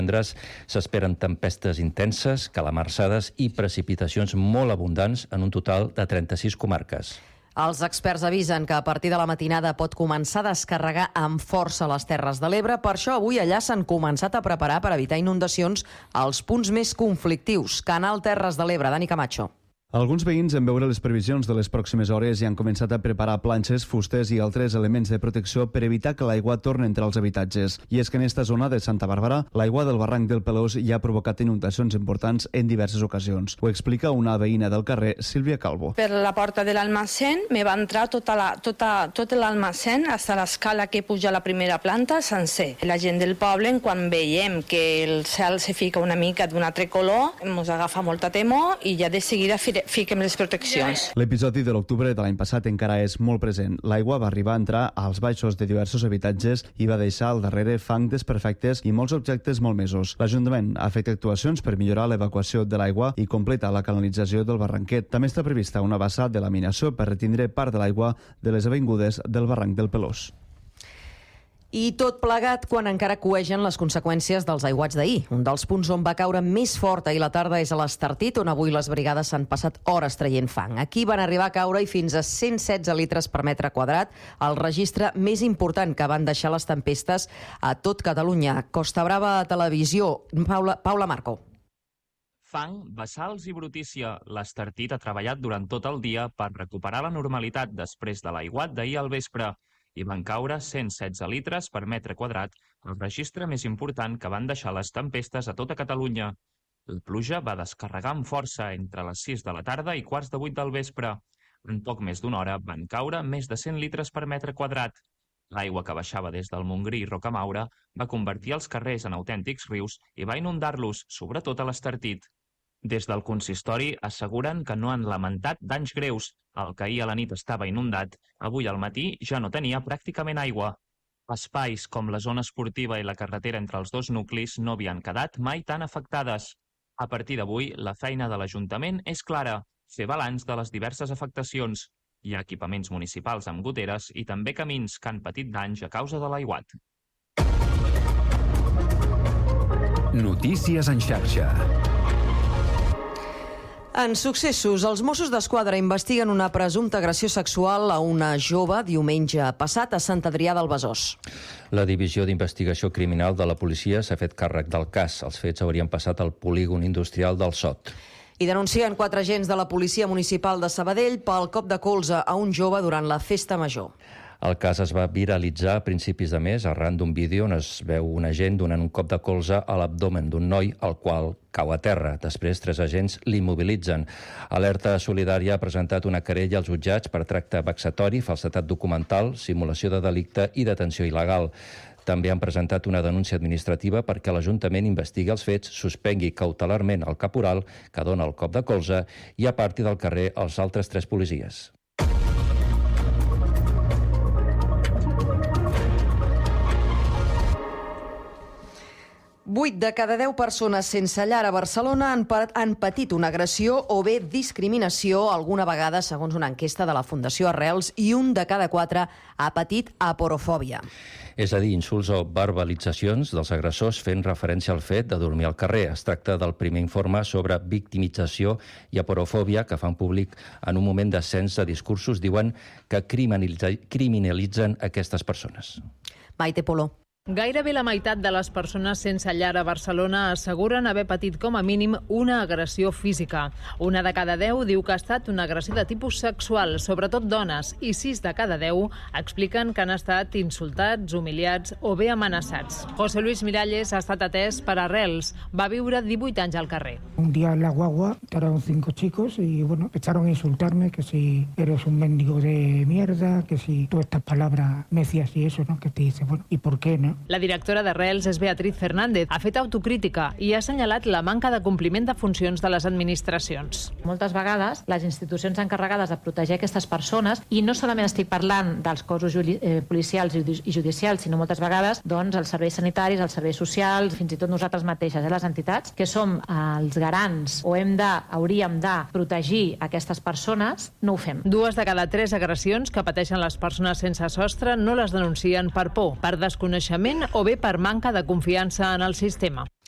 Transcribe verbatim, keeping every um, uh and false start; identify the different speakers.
Speaker 1: Divendres s'esperen tempestes intenses, calamarsades i precipitacions molt abundants en un total de trenta-sis comarques.
Speaker 2: Els experts avisen que a partir de la matinada pot començar a descarregar amb força les Terres de l'Ebre. Per això avui allà s'han començat a preparar per evitar inundacions als punts més conflictius. Canal Terres de l'Ebre, Dani Camacho.
Speaker 3: Alguns veïns, en veure les previsions de les pròximes hores, ja han començat a preparar planxes, fustes i altres elements de protecció per evitar que l'aigua torni entre els habitatges. I és que en esta zona de Santa Bàrbara, l'aigua del barranc del Pelós ja ha provocat inundacions importants en diverses ocasions. Ho explica una veïna del carrer, Sílvia Calvo.
Speaker 4: Per la porta de l'almacén me va entrar tota la, tota, tot l'almacén fins a l'escala que puja a la primera planta sencer. La gent del poble, quan veiem que el cel se fica una mica d'un altre color, ens agafa molta temor i ja de seguida fiquem les proteccions.
Speaker 3: L'episodi de l'octubre de l'any passat encara és molt present. L'aigua va arribar a entrar als baixos de diversos habitatges i va deixar al darrere fang desperfectes i molts objectes malmesos. L'Ajuntament ha fet actuacions per millorar l'evacuació de l'aigua i completa la canalització del barranquet. També està prevista una bassa de laminació per retindre part de l'aigua de les avingudes del barranc del Pelós.
Speaker 2: I tot plegat quan encara cuegen les conseqüències dels aiguats d'ahir. Un dels punts on va caure més fort ahir la tarda és a l'Estartit, on avui les brigades s'han passat hores traient fang. Aquí van arribar a caure i fins a cent setze litres per metre quadrat, el registre més important que van deixar les tempestes a tot Catalunya. Costa Brava Televisió, Paula, Paula Marco.
Speaker 5: Fang, bassals i brutícia. L'Estartit ha treballat durant tot el dia per recuperar la normalitat després de l'aiguat d'ahir al vespre. I van caure cent setze litres per metre quadrat, el registre més important que van deixar les tempestes a tota Catalunya. La pluja va descarregar amb força entre les sis de la tarda i quarts de vuit del vespre. En poc més d'una hora van caure més de cent litres per metre quadrat. L'aigua que baixava des del Montgrí i Rocamaura va convertir els carrers en autèntics rius i va inundar-los, sobretot a l'Estartit. Des del consistori asseguren que no han lamentat danys greus. El que ahir a la nit estava inundat, avui al matí ja no tenia pràcticament aigua. Espais com la zona esportiva i la carretera entre els dos nuclis no havien quedat mai tan afectades. A partir d'avui, la feina de l'Ajuntament és clara, fer balanç de les diverses afectacions. Hi ha equipaments municipals amb goteres i també camins que han patit danys a causa de l'aiguat.
Speaker 6: Notícies en xarxa.
Speaker 2: En successos, els Mossos d'Esquadra investiguen una presumpta agressió sexual a una jove diumenge passat a Sant Adrià del Besòs.
Speaker 1: La Divisió d'Investigació Criminal de la policia s'ha fet càrrec del cas. Els fets haurien passat al polígon industrial del Sot.
Speaker 2: I denuncien quatre agents de la Policia Municipal de Sabadell pel cop de colze a un jove durant la festa major.
Speaker 1: El cas es va viralitzar a principis de mes arran d'un vídeo on es veu un agent donant un cop de colze a l'abdomen d'un noi, el qual cau a terra. Després, tres agents l'immobilitzen. Alerta Solidària ha presentat una querella als jutjats per tracte vexatori, falsedat documental, simulació de delicte i detenció il·legal. També han presentat una denúncia administrativa perquè l'Ajuntament investigui els fets, suspengui cautelarment el caporal que dona el cop de colze i aparti del carrer els altres tres policies.
Speaker 2: Vuit de cada deu persones sense llar a Barcelona han, han patit una agressió o bé discriminació alguna vegada, segons una enquesta de la Fundació Arrels, i un de cada quatre ha patit aporofòbia.
Speaker 1: És a dir, insults o verbalitzacions dels agressors fent referència al fet de dormir al carrer. Es tracta del primer informe sobre victimització i aporofòbia que fan públic en un moment d'ascens de discursos. Diuen que criminalitzen aquestes persones.
Speaker 2: Maite Polo.
Speaker 7: Gairebé la meitat de les persones sense llar a Barcelona asseguren haver patit com a mínim una agressió física. Una de cada deu diu que ha estat una agressió de tipus sexual, sobretot dones, i sis de cada deu expliquen que han estat insultats, humiliats o bé amenaçats. José Luis Miralles ha estat atès per Arrels. Va viure divuit anys al carrer.
Speaker 8: Un día en la guagua entraron cinco chicos y bueno, empezaron a insultarme que si eres un mendigo de mierda, que si todas estas palabras me decías y eso, ¿no? Que te dice, bueno, ¿y por qué, no?
Speaker 7: La directora d'Arrels és Beatriz Fernández. Ha fet autocrítica i ha assenyalat la manca de compliment de funcions de les administracions.
Speaker 9: Moltes vegades les institucions encarregades de protegir aquestes persones, i no solament estic parlant dels cossos policials i judicials, sinó moltes vegades doncs, els serveis sanitaris, els serveis socials, fins i tot nosaltres mateixes, eh, les entitats, que som els garants o hem de, hauríem de protegir aquestes persones, no ho fem.
Speaker 7: Dues de cada tres agressions que pateixen les persones sense sostre no les denuncien per por, per desconeixement o bé per manca de confiança en el sistema.